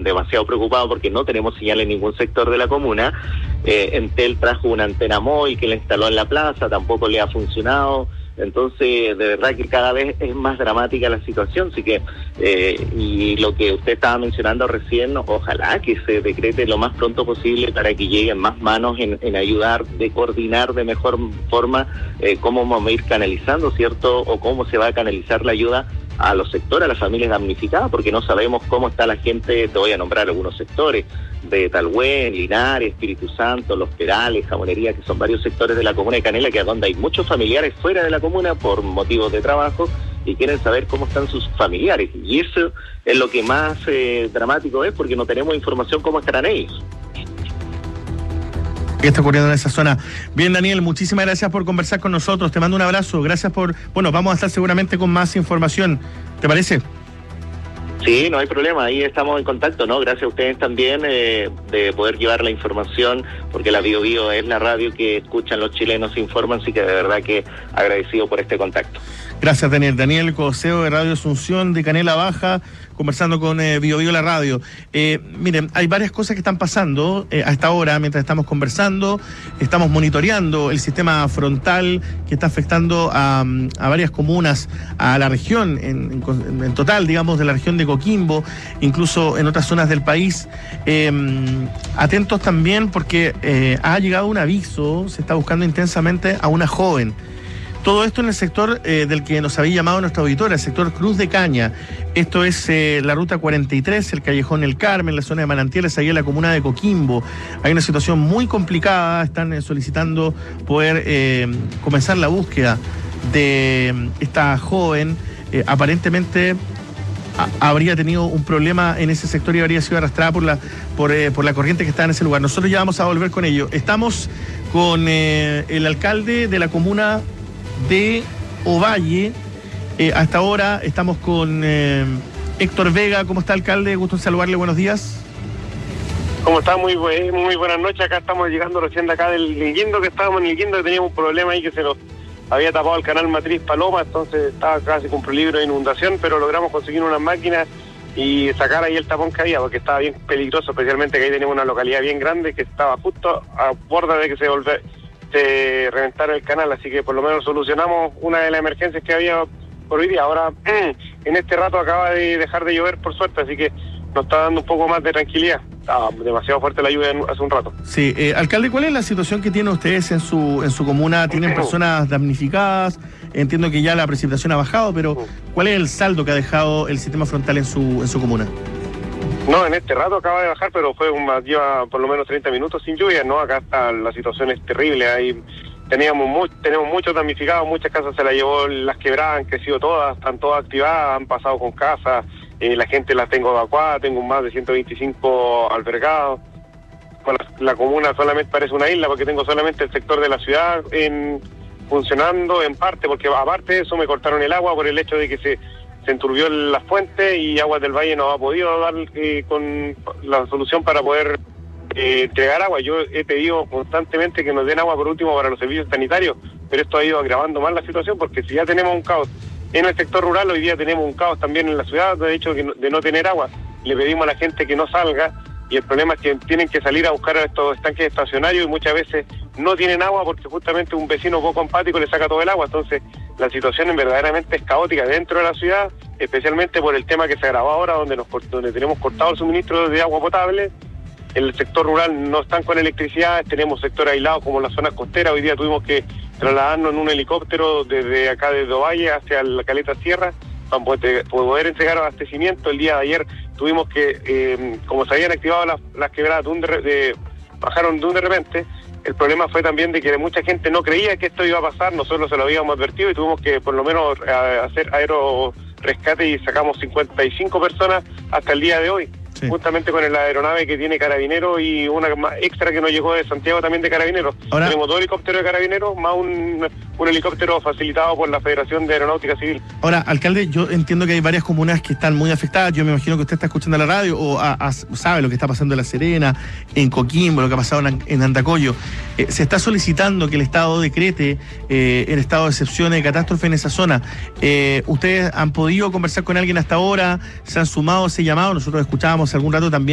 demasiado preocupados porque no tenemos señal en ningún sector de la comuna. Entel trajo una antena móvil que la instaló en la plaza, tampoco le ha funcionado. Entonces, de verdad que cada vez es más dramática la situación, así que, y lo que usted estaba mencionando recién, ojalá que se decrete lo más pronto posible para que lleguen más manos en ayudar, de coordinar de mejor forma cómo vamos a ir canalizando, ¿cierto? O cómo se va a canalizar la ayuda a los sectores, a las familias damnificadas, porque no sabemos cómo está la gente. Te voy a nombrar algunos sectores, de Talhuén, Linares, Espíritu Santo, Los Perales, Jamonería, que son varios sectores de la comuna de Canela, que es donde hay muchos familiares fuera de la comuna por motivos de trabajo, y quieren saber cómo están sus familiares, y eso es lo que más dramático es, porque no tenemos información cómo estarán ellos. ¿Qué está ocurriendo en esa zona? Bien, Daniel, muchísimas gracias por conversar con nosotros, te mando un abrazo, gracias por... Bueno, vamos a estar seguramente con más información, ¿te parece? Sí, no hay problema, ahí estamos en contacto, ¿no? Gracias a ustedes también de poder llevar la información, porque la Bio Bio es la radio que escuchan los chilenos, se informan, así que de verdad que agradecido por este contacto. Gracias, Daniel. Daniel Coseo de Radio Asunción de Canela Baja, conversando con Bio Bio la radio. Miren, hay varias cosas que están pasando a esta hora, mientras estamos conversando. Estamos monitoreando el sistema frontal que está afectando a varias comunas, a la región, en total, digamos, de la región de Coquimbo, incluso en otras zonas del país. Atentos también porque ha llegado un aviso, se está buscando intensamente a una joven. Todo esto en el sector del que nos había llamado nuestra auditora, el sector Cruz de Caña. Esto es la ruta 43, el Callejón El Carmen, la zona de Manantiales, ahí en la comuna de Coquimbo. Hay una situación muy complicada, están solicitando poder comenzar la búsqueda de esta joven. Aparentemente habría tenido un problema en ese sector y habría sido arrastrada por la corriente que está en ese lugar. Nosotros ya vamos a volver con ello. Estamos con el alcalde de la comuna de Ovalle. Hasta ahora estamos con Héctor Vega. ¿Cómo está, alcalde? Gusto en saludarle, buenos días. ¿Cómo está? Muy buenas noches. Acá estamos llegando recién de acá del Liguindo, que estábamos en Liguindo, que teníamos un problema ahí que se nos había tapado el canal Matriz Paloma, entonces estaba casi con peligro de inundación, pero logramos conseguir unas máquinas y sacar ahí el tapón que había, porque estaba bien peligroso, especialmente que ahí tenemos una localidad bien grande que estaba justo a borda de que se reventara el canal, así que por lo menos solucionamos una de las emergencias que había por hoy día. Ahora, en este rato acaba de dejar de llover, por suerte, así que nos está dando un poco más de tranquilidad. Estaba demasiado fuerte la lluvia hace un rato. Sí, alcalde, ¿cuál es la situación que tienen ustedes en su comuna? ¿Tienen personas damnificadas? Entiendo que ya la precipitación ha bajado, pero ¿cuál es el saldo que ha dejado el sistema frontal en su comuna? No, en este rato acaba de bajar, pero lleva por lo menos 30 minutos sin lluvia, ¿no? Acá está, la situación es terrible, ahí tenemos muchos damnificados, muchas casas se las llevó las quebradas, han crecido todas, están todas activadas, han pasado con casas, la gente las tengo evacuadas, tengo más de 125 albergados. Bueno, la comuna solamente parece una isla porque tengo solamente el sector de la ciudad funcionando en parte, porque aparte de eso me cortaron el agua por el hecho de que se enturbió la fuente y Aguas del Valle no ha podido dar con la solución para poder entregar agua. Yo he pedido constantemente que nos den agua por último para los servicios sanitarios, pero esto ha ido agravando más la situación, porque si ya tenemos un caos en el sector rural, hoy día tenemos un caos también en la ciudad, de hecho de no tener agua. Le pedimos a la gente que no salga, y el problema es que tienen que salir a buscar a estos estanques estacionarios y muchas veces no tienen agua porque justamente un vecino poco empático le saca todo el agua. Entonces la situación verdaderamente es caótica dentro de la ciudad, especialmente por el tema que se agravó ahora, donde tenemos cortado el suministro de agua potable. En el sector rural no están con electricidad, tenemos sectores aislados como las zonas costeras. Hoy día tuvimos que trasladarnos en un helicóptero desde acá, desde Ovalle hacia la Caleta Sierra, para poder entregar abastecimiento. El día de ayer tuvimos que, como se habían activado las quebradas bajaron de repente. El problema fue también de que mucha gente no creía que esto iba a pasar, nosotros se lo habíamos advertido y tuvimos que por lo menos hacer aerorescate y sacamos 55 personas hasta el día de hoy. Sí. Justamente con la aeronave que tiene Carabineros y una extra que nos llegó de Santiago también de Carabineros. Ahora, tenemos 2 helicópteros de Carabineros más un helicóptero facilitado por la Federación de Aeronáutica Civil. Ahora, alcalde, yo entiendo que hay varias comunas que están muy afectadas. Yo me imagino que usted está escuchando la radio o sabe lo que está pasando en La Serena, en Coquimbo, lo que ha pasado en Andacollo. Se está solicitando que el Estado decrete el estado de excepción de catástrofe en esa zona. ¿Ustedes han podido conversar con alguien hasta ahora? ¿Se han sumado a ese llamado? Nosotros escuchábamos algún rato también